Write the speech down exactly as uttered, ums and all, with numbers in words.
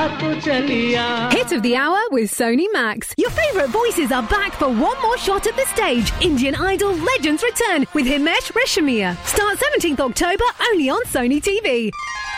Hit of the hour with Sony Max. Your favourite voices are back for one more shot at the stage. Indian Idol Legends return with Himesh Reshammiya. Start seventeenth October only on Sony T V.